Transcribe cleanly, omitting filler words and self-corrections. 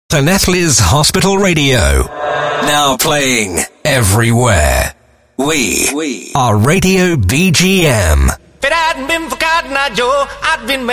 Llanelli's Hospital Radio. Now playing everywhere. We are Radio BGM. If it hadn't been for Cotton Eye Joe, I'd been